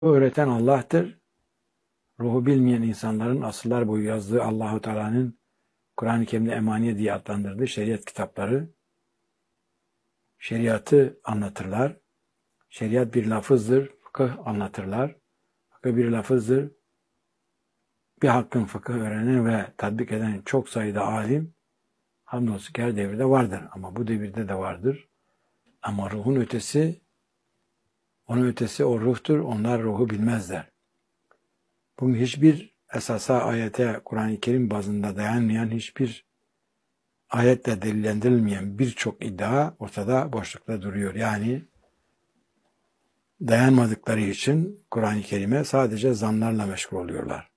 öğreten Allah'tır. Ruhu bilmeyen insanların asırlar boyu yazdığı Allahu Teala'nın Kur'an-ı Kerim'de emaniye diye adlandırdığı şeriat kitapları şeriatı anlatırlar. Şeriat bir lafızdır, fıkıh anlatırlar. Fıkıh bir lafızdır. Bir hakkın fıkıh öğrenen ve tatbik eden çok sayıda alim hamdolsun ki her devirde vardır. Ama bu devirde de vardır. Ama ruhun ötesi, onun ötesi o ruhtur. Onlar ruhu bilmezler. Bugün hiçbir esasa, ayete, Kur'an-ı Kerim bazında dayanmayan, hiçbir ayetle delillendirilmeyen birçok iddia ortada boşlukta duruyor. Yani dayanmadıkları için Kur'an-ı Kerim'e sadece zanlarla meşgul oluyorlar.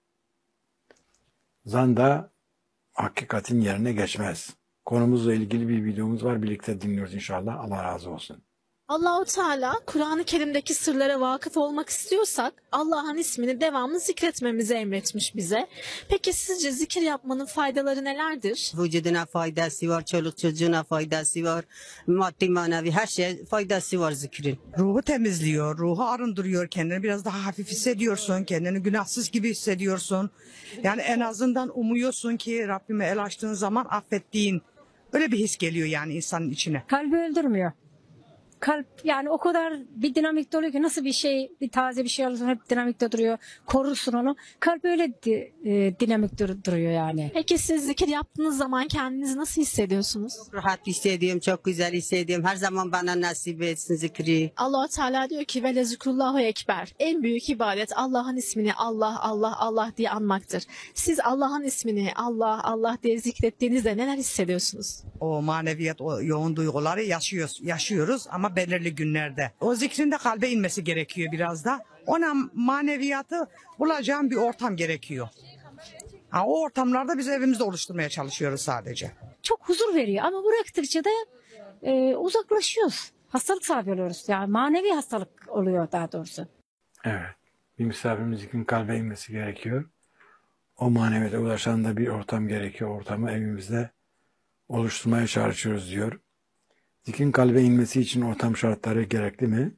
Zan da hakikatin yerine geçmez. Konumuzla ilgili bir videomuz var. Birlikte dinliyoruz inşallah. Allah razı olsun. Allahu Teala Kur'an-ı Kerim'deki sırlara vakıf olmak istiyorsak Allah'ın ismini devamlı zikretmemizi emretmiş bize. Peki sizce zikir yapmanın faydaları nelerdir? Vücuduna faydası var, çoluk çocuğuna faydası var, maddi manevi her şeye faydası var zikrin. Ruhu temizliyor, ruhu arındırıyor, kendini biraz daha hafif hissediyorsun, kendini günahsız gibi hissediyorsun. Yani en azından umuyorsun ki Rabbime el açtığın zaman affettiğin, öyle bir his geliyor yani insanın içine. Kalbi öldürmüyor. Kalp yani o kadar bir dinamikte oluyor ki nasıl bir şey, bir taze bir şey alırsan hep dinamikte duruyor. Korursun onu. Kalp öyle dinamikte duruyor yani. Peki siz zikir yaptığınız zaman kendinizi nasıl hissediyorsunuz? Çok rahat hissediyorum, çok güzel hissediyorum. Her zaman bana nasip etsin zikri. Allah Teala diyor ki ve lezikrullahu ekber. En büyük ibadet Allah'ın ismini Allah Allah Allah diye anmaktır. Siz Allah'ın ismini Allah Allah diye zikrettiğinizde neler hissediyorsunuz? O maneviyat, o yoğun duyguları yaşıyoruz ama belirli günlerde. O zikrin de kalbe inmesi gerekiyor biraz da. Ona maneviyatı bulacağım bir ortam gerekiyor. O ortamlarda biz evimizde oluşturmaya çalışıyoruz sadece. Çok huzur veriyor ama bıraktıkça da uzaklaşıyoruz. Hastalık sahibi oluyoruz. Yani manevi hastalık oluyor daha doğrusu. Evet. Bir misafirimizin kalbe inmesi gerekiyor. O maneviyata ulaşan da bir ortam gerekiyor. Ortamı evimizde oluşturmaya çalışıyoruz diyor. Zikrin kalbe inmesi için ortam şartları gerekli mi?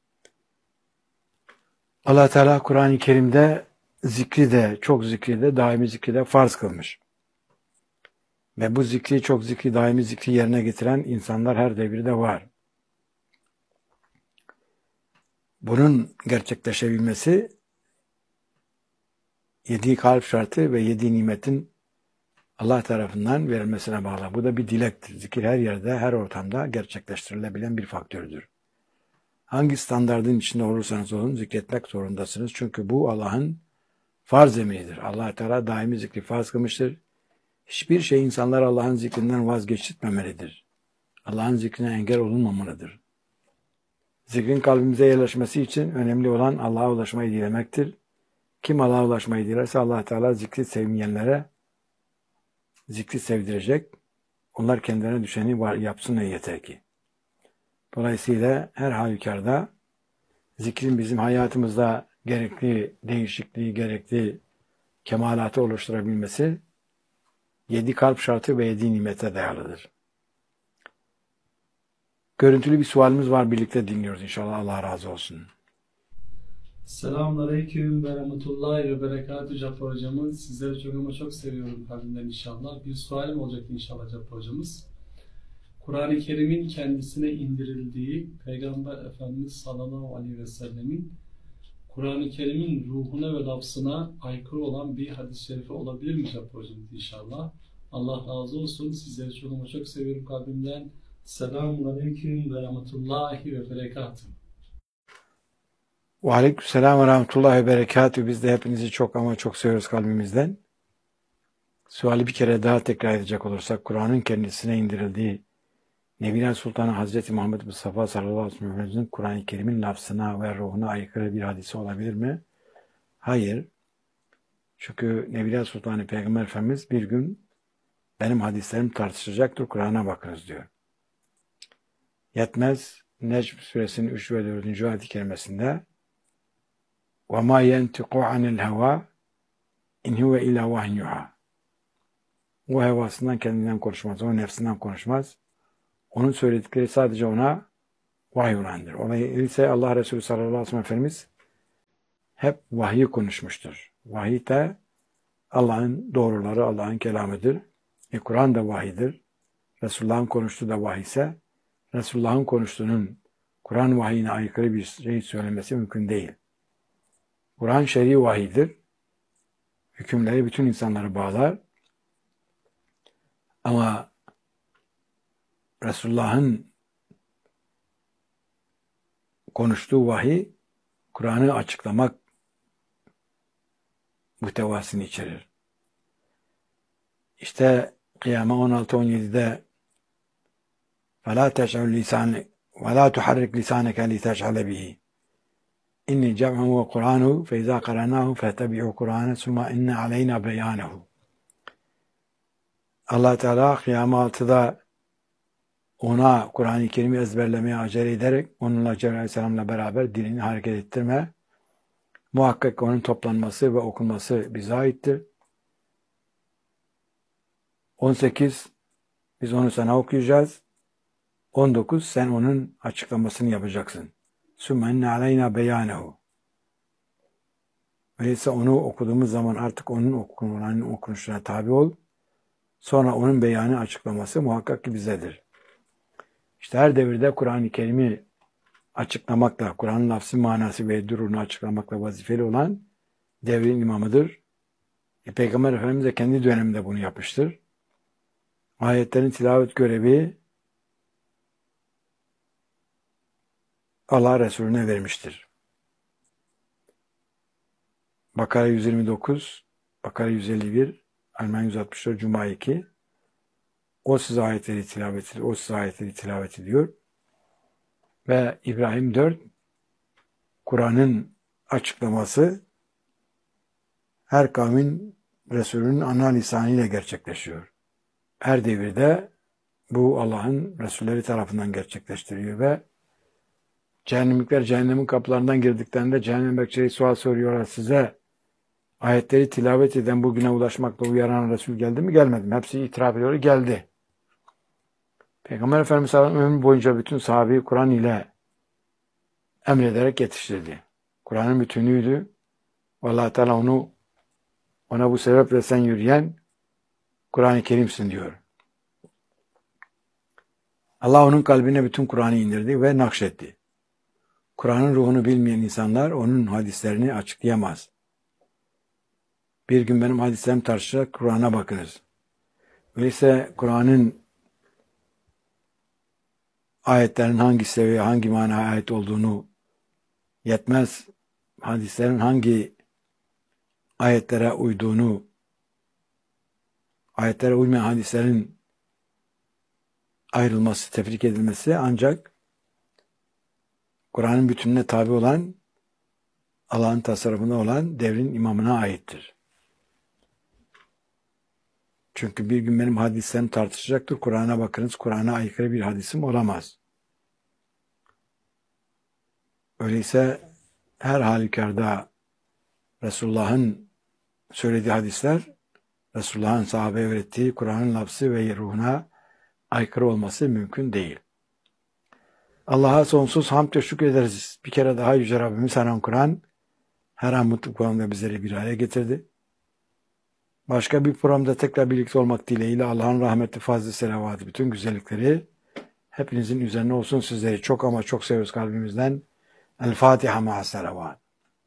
Allah Teala Kur'an-ı Kerim'de zikri de, çok zikri de, daimi zikri de farz kılmış. Ve bu zikri, çok zikri, daimi zikri yerine getiren insanlar her devirde var. Bunun gerçekleşebilmesi 7 kalp şartı ve 7 nimetin Allah tarafından verilmesine bağlı. Bu da bir dilektir. Zikir her yerde, her ortamda gerçekleştirilebilen bir faktördür. Hangi standardın içinde olursanız olun zikretmek zorundasınız. Çünkü bu Allah'ın farz emridir. Allah Teala daimi zikri farz kılmıştır. Hiçbir şey insanlar Allah'ın zikrinden vazgeçirtmemelidir. Allah'ın zikrine engel olunmamalıdır. Zikrin kalbimize yerleşmesi için önemli olan Allah'a ulaşmayı dilemektir. Kim Allah'a ulaşmayı dilerse Allah Teala zikri sevmeyenlere zikri sevdirecek. Onlar kendilerine düşeni yapsın yeter ki. Dolayısıyla her halükarda zikrin bizim hayatımızda gerekli değişikliği, gerekli kemalatı oluşturabilmesi 7 kalp şartı ve 7 nimete dayalıdır. Görüntülü bir sualimiz var. Birlikte dinliyoruz inşallah. Allah razı olsun. Selamünaleyküm ve rahmetullahi ve berekatü Cafer hocamız. Sizleri çok ama çok seviyorum kalbimden inşallah. Bir sualim olacak inşallah Cafer hocamız. Kur'an-ı Kerim'in kendisine indirildiği Peygamber Efendimiz sallallahu aleyhi ve sellemin Kur'an-ı Kerim'in ruhuna ve lafzına aykırı olan bir hadis-i şerifi olabilir mi Cafer hocamız inşallah? Allah razı olsun. Sizleri çok ama çok seviyorum kalbimden. Selamünaleyküm ve rahmetullahi ve berekatü. Ve aleykümselam ve rahmetullahi ve berekatü. Biz de hepinizi çok ama çok seviyoruz kalbimizden. Suali bir kere daha tekrar edecek olursak, Kur'an'ın kendisine indirildiği Nebiler Sultanı Hazreti Muhammed Mustafa sallallahu aleyhi ve sellem'in Kur'an-ı Kerim'in lafzına ve ruhuna aykırı bir hadisi olabilir mi? Hayır. Çünkü Nebiler Sultanı Peygamber Efendimiz bir gün benim hadislerim tartışılacaktır, Kur'an'a bakınız diyor. Yetmez, Necm suresinin 3 ve 4. ayet-i kerimesinde وَمَا يَنْتِقُ عَنِ الْهَوَى اِنْ هُوَ اِلَّا وَحْيُهَا. O hevasından kendinden konuşmaz, o nefsinden konuşmaz. Onun söyledikleri sadece ona vahiy olandır. Olay ise Allah Resulü sallallahu aleyhi ve sellem Efendimiz hep vahyi konuşmuştur. Vahiy de Allah'ın doğruları, Allah'ın kelamıdır. Kur'an da vahidir. Resulullah'ın konuştuğu da vahiy ise Resulullah'ın konuştuğunun Kur'an vahiyine aykırı bir şey söylemesi mümkün değil. Kur'an şer'i vahidir. Hükümleri bütün insanları bağlar. Ama Resulullah'ın konuştuğu vahiy Kur'an'ı açıklamak muhtevasını içerir. İşte Kıyame 16-17'de فَلَا تَشْعُلْ لِسَانِكَ وَلَا تُحَرِّكْ لِسَانَكَ لِتَشْعَلَ بِهِ اِنِّي جَمْعُهُ وَقُرْآنُهُ فَاِذَا قَرَنَاهُ فَاتَّبِعُوا قُرْآنَهُ ثُمَّ اِنَّ عَلَيْنَا بَيَانَهُ. Allah Teala Kıyame 6'da ona Kur'an-ı Kerim'i ezberlemeye acele ederek onunla Cebrail Aleyhisselam'la beraber dilini hareket ettirme. Muhakkak onun toplanması ve okunması bize aittir. 18 biz onu sana okuyacağız. 19 sen onun açıklamasını yapacaksın. Sümmenne aleyna beyanehu. Öyleyse onu okuduğumuz zaman artık onun okunuşuna tabi ol. Sonra onun beyanı açıklaması muhakkak ki bizedir. İşte her devirde Kur'an-ı Kerim'i açıklamakla, Kur'an'ın lafzı manası ve durumunu açıklamakla vazifeli olan devrin imamıdır. Peygamber Efendimiz de kendi döneminde bunu yapmıştır. Ayetlerin tilavet görevi Allah Resulüne vermiştir. Bakara 129, Bakara 151, Alman 164, Cuma 2. O size ayetleri tilavet ediyor. O size ayetleri tilavet ediyor. Ve İbrahim 4, Kur'an'ın açıklaması her kavmin Resulünün ana lisanıyla gerçekleşiyor. Her devirde bu Allah'ın Resulleri tarafından gerçekleştiriyor ve cehennemlikler cehennemin kapılarından girdiklerinde cehennem bekçileri sual soruyorlar size ayetleri tilavet eden bugüne ulaşmakla uyaran Resul geldi mi gelmedi mi? Hepsi itiraf ediyor geldi. Peygamber Efendimiz ömrü boyunca bütün sahabeyi Kur'an ile emrederek yetiştirdi. Kur'an'ın bütünüydü. Allah Teala ona bu sebeple sen yürüyen Kur'an-ı Kerim'sin diyor. Allah onun kalbine bütün Kur'an'ı indirdi ve nakşetti. Kur'an'ın ruhunu bilmeyen insanlar onun hadislerini açıklayamaz. Bir gün benim hadislerim tartışacak, Kur'an'a bakınız. Öyleyse Kur'an'ın ayetlerin hangi seviye, hangi manaya ait olduğunu yetmez. Hadislerin hangi ayetlere uyduğunu, ayetlere uymayan hadislerin ayrılması, tefrik edilmesi ancak Kur'an'ın bütününe tabi olan, Allah'ın tasarrufunda olan devrin imamına aittir. Çünkü bir gün benim hadislerim tartışacaktır. Kur'an'a bakınız, Kur'an'a aykırı bir hadisim olamaz. Öyleyse her halükarda Resulullah'ın söylediği hadisler, Resulullah'ın sahabeye öğrettiği Kur'an'ın lafzı ve ruhuna aykırı olması mümkün değil. Allah'a sonsuz hamd ve şükrederiz. Bir kere daha Yüce Rabbimiz her an Kur'an, her an mutluluk programında bizleri bir araya getirdi. Başka bir programda tekrar birlikte olmak dileğiyle Allah'ın rahmeti, fazlı selavatı, bütün güzellikleri hepinizin üzerine olsun. Sizleri çok ama çok seviyoruz kalbimizden. El Fatiha ma'as selavat.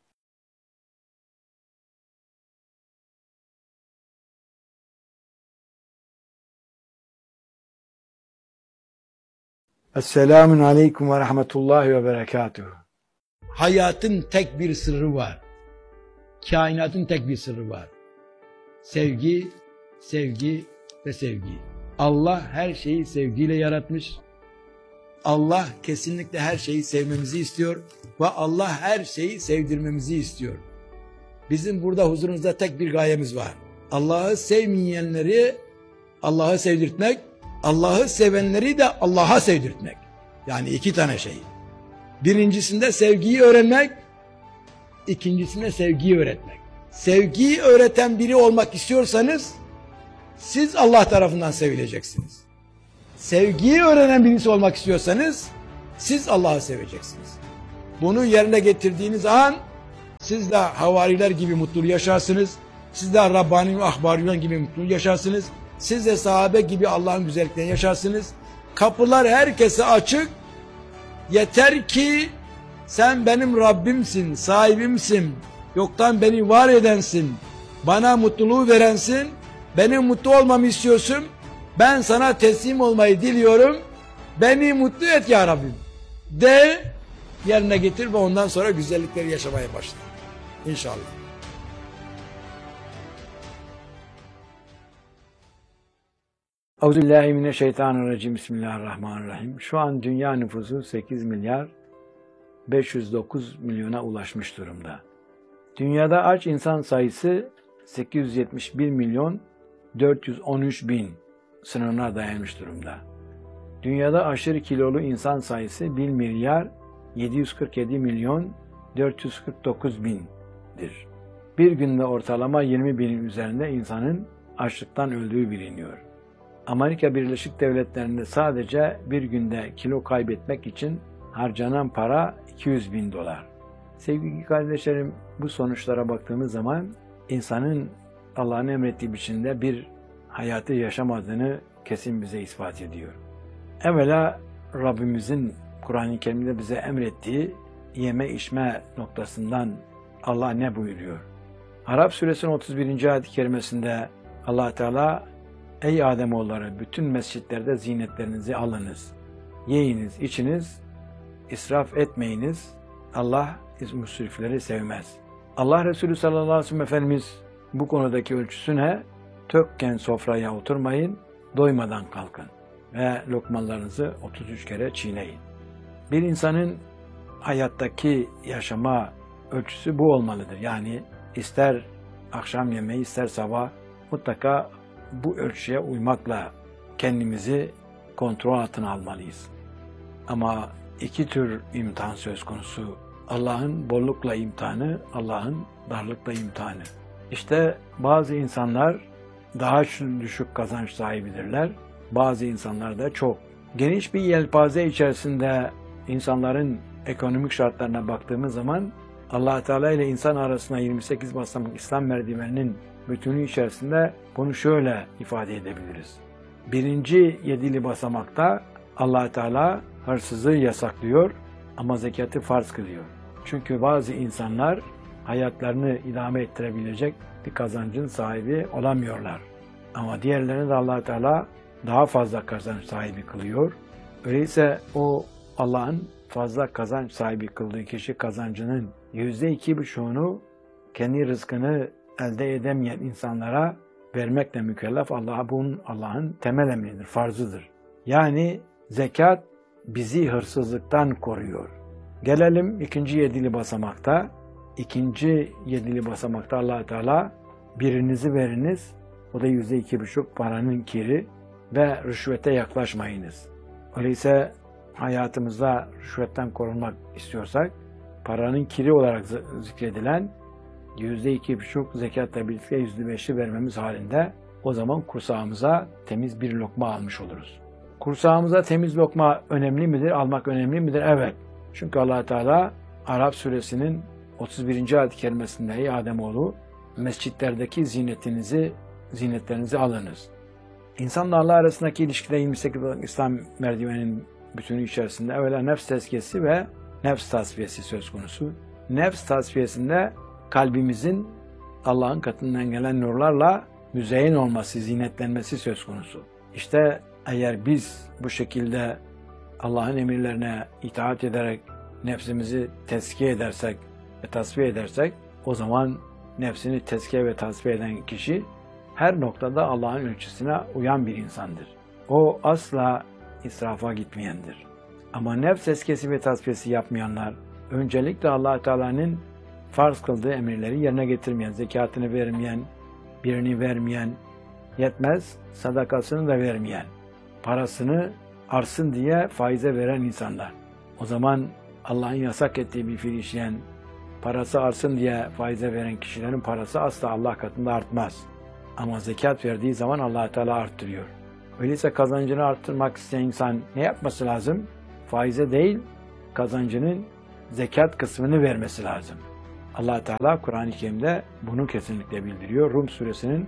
Esselamun aleyküm ve rahmetullahi ve berekatuhu. Hayatın tek bir sırrı var. Kainatın tek bir sırrı var. Sevgi, sevgi ve sevgi. Allah her şeyi sevgiyle yaratmış. Allah kesinlikle her şeyi sevmemizi istiyor ve Allah her şeyi sevdirmemizi istiyor. Bizim burada huzurunuzda tek bir gayemiz var. Allah'ı sevmeyenleri Allah'ı sevdirtmek, Allah'ı sevenleri de Allah'a sevdirtmek. Yani iki tane şey. Birincisinde sevgiyi öğrenmek, ikincisinde sevgiyi öğretmek. Sevgiyi öğreten biri olmak istiyorsanız siz Allah tarafından sevileceksiniz. Sevgiyi öğrenen birisi olmak istiyorsanız siz Allah'ı seveceksiniz. Bunu yerine getirdiğiniz an Siz de havariler gibi mutlu yaşarsınız. Siz de Rabbani ve ahbariyon gibi mutlu yaşarsınız. Siz de sahabe gibi Allah'ın güzelliklerini yaşarsınız. Kapılar herkese açık. Yeter ki sen benim Rabbimsin, sahibimsin. Yoktan beni var edensin. Bana mutluluğu verensin. Benim mutlu olmamı istiyorsun. Ben sana teslim olmayı diliyorum. Beni mutlu et ya Rabbim. De, yerine getir ve ondan sonra güzellikleri yaşamaya başla. İnşallah. Euzubillahimineşşeytanirracim. Bismillahirrahmanirrahim. Şu an dünya nüfusu 8 milyar 509 milyona ulaşmış durumda. Dünyada aç insan sayısı 871 milyon 413 bin sınırına dayanmış durumda. Dünyada aşırı kilolu insan sayısı 1 milyar 747 milyon 449 bindir. Bir günde ortalama 20 binin üzerinde insanın açlıktan öldüğü biliniyor. Amerika Birleşik Devletleri'nde sadece bir günde kilo kaybetmek için harcanan para 200 bin dolar. Sevgili kardeşlerim, bu sonuçlara baktığımız zaman insanın Allah'ın emrettiği biçimde bir hayatı yaşamadığını kesin bize ispat ediyor. Evvela Rabbimizin Kur'an-ı Kerim'de bize emrettiği yeme içme noktasından Allah ne buyuruyor? Arap suresinin 31. ayet-i kerimesinde Allah Teala, ey Ademoğulları, bütün mescitlerde zinetlerinizi alınız, yiyiniz, içiniz, israf etmeyiniz. Allah müsrifleri sevmez. Allah Resulü sallallahu aleyhi ve sellem Efendimiz bu konudaki ölçüsü ne? Tökken sofraya oturmayın, doymadan kalkın ve lokmalarınızı 33 kere çiğneyin. Bir insanın hayattaki yaşama ölçüsü bu olmalıdır. Yani ister akşam yemeği ister sabah mutlaka bu ölçüye uymakla kendimizi kontrol altına almalıyız. Ama iki tür imtihan söz konusu. Allah'ın bollukla imtihanı, Allah'ın darlıkla imtihanı. İşte bazı insanlar daha düşük kazanç sahibidirler. Bazı insanlar da çok. Geniş bir yelpaze içerisinde insanların ekonomik şartlarına baktığımız zaman Allah Teala ile insan arasında 28 basamak İslam merdiveninin bütünü içerisinde bunu şöyle ifade edebiliriz. Birinci yedili basamakta Allah Teala hırsızlığı yasaklıyor ama zekatı farz kılıyor. Çünkü bazı insanlar hayatlarını idame ettirebilecek bir kazancın sahibi olamıyorlar. Ama diğerlerini de Allah Teala daha fazla kazanç sahibi kılıyor. Öyleyse o Allah'ın fazla kazanç sahibi kıldığı kişi kazancının %2,5'unu kendi rızkını elde edemeyen insanlara vermekle mükellef. Allah'ın temel emridir, farzıdır. Yani zekat bizi hırsızlıktan koruyor. Gelelim ikinci yedili basamakta. İkinci yedili basamakta Allah Teala birinizi veriniz, o da %2,5 paranın kiri ve rüşvete yaklaşmayınız. Öyleyse hayatımızda rüşvetten korunmak istiyorsak paranın kiri olarak zikredilen %2,5 zekatla birlikte %5'i vermemiz halinde o zaman kursağımıza temiz bir lokma almış oluruz. Kursağımıza temiz lokma önemli midir? Almak önemli midir? Evet. Çünkü Allah Teala Arap suresinin 31. ayet-i kerimesinde ey Ademoğlu, mescitlerdeki zinetlerinizi alınız. İnsanla Allah arasındaki ilişkide 28 İslam merdiveninin bütünü içerisinde evvela nefs tezkiyesi ve nefs tasfiyesi söz konusu. Nefs tasfiyesinde kalbimizin Allah'ın katından gelen nurlarla müzeyyen olması, zinetlenmesi söz konusu. İşte eğer biz bu şekilde Allah'ın emirlerine itaat ederek nefsimizi tezkiye edersek ve tasfiye edersek o zaman nefsini tezkiye ve tasfiye eden kişi her noktada Allah'ın ölçüsüne uyan bir insandır. O asla israfa gitmeyendir. Ama nefs tezkiyesi ve tasfiyesi yapmayanlar öncelikle Allah Teala'nın farz kıldığı emirleri yerine getirmeyen, zekatını vermeyen, birini vermeyen, yetmez sadakasını da vermeyen, parasını artsın diye faize veren insanlar. O zaman Allah'ın yasak ettiği bir fiil işleyen, parası artsın diye faize veren kişilerin parası asla Allah katında artmaz. Ama zekat verdiği zaman Allah Teala arttırıyor. Öyleyse kazancını arttırmak isteyen insan ne yapması lazım? Faize değil, kazancının zekat kısmını vermesi lazım. Allah Teala Kur'an-ı Kerim'de bunu kesinlikle bildiriyor. Rum suresinin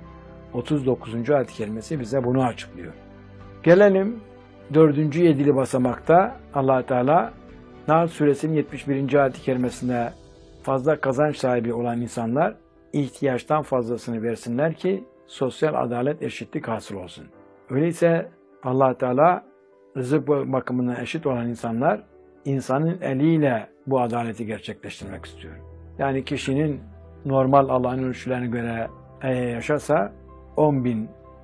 39. ayet-i kerimesi bize bunu açıklıyor. Gelelim 4. yedili basamakta Allah Teala Nahl suresinin 71. ayet-i kerimesinde fazla kazanç sahibi olan insanlar ihtiyaçtan fazlasını versinler ki sosyal adalet, eşitlik hasıl olsun. Öyleyse Allah Teala rızık bakımından eşit olan insanlar insanın eliyle bu adaleti gerçekleştirmek istiyor. Yani kişinin normal Allah'ın ölçülerine göre yaşarsa 10.000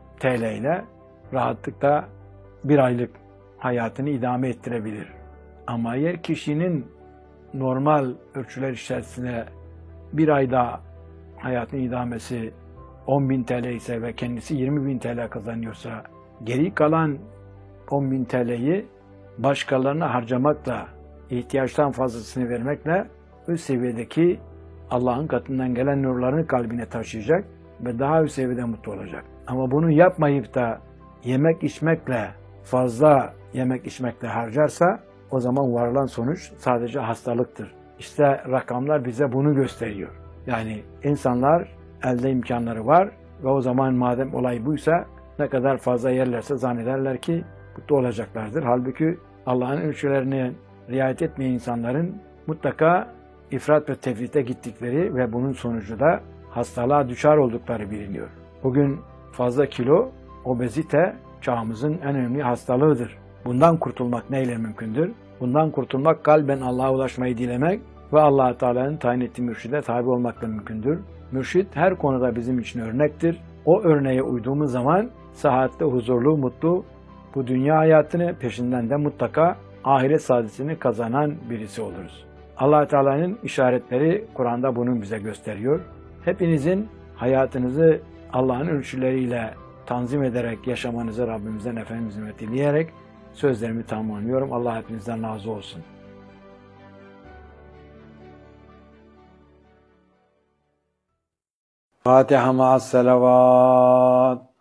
TL ile rahatlıkla bir aylık hayatını idame ettirebilir. Ama eğer kişinin normal ölçüler içerisinde bir ayda hayatın idamesi 10.000 TL ise ve kendisi 20.000 TL kazanıyorsa geri kalan 10.000 TL'yi başkalarına harcamakla, ihtiyaçtan fazlasını vermekle üst seviyedeki Allah'ın katından gelen nurlarını kalbine taşıyacak ve daha üst seviyede mutlu olacak. Ama bunu yapmayıp da yemek içmekle, fazla yemek içmekle harcarsa o zaman varılan sonuç sadece hastalıktır. İşte rakamlar bize bunu gösteriyor. Yani insanlar elde imkanları var ve o zaman madem olay buysa ne kadar fazla yerlerse zannederler ki mutlu olacaklardır. Halbuki Allah'ın ölçülerine riayet etmeyen insanların mutlaka ifrat ve tefrite gittikleri ve bunun sonucu da hastalığa düçar oldukları biliniyor. Bugün fazla kilo, obezite çağımızın en önemli hastalığıdır. Bundan kurtulmak neyle mümkündür? Bundan kurtulmak kalben Allah'a ulaşmayı dilemek ve Allah Teala'nın tayin ettiği mürşide tabi olmakla mümkündür. Mürşid her konuda bizim için örnektir. O örneğe uyduğumuz zaman sıhhatli, huzurlu, mutlu bu dünya hayatını peşinden de mutlaka ahiret saadetini kazanan birisi oluruz. Allah Teala'nın işaretleri Kur'an'da bunu bize gösteriyor. Hepinizin hayatınızı Allah'ın ölçüleriyle tanzim ederek yaşamanızı Rabbimizden Efendimiz'in dileyerek sözlerimi tamamlıyorum. Allah hepinizden razı olsun. Fatiha ma'as selavat.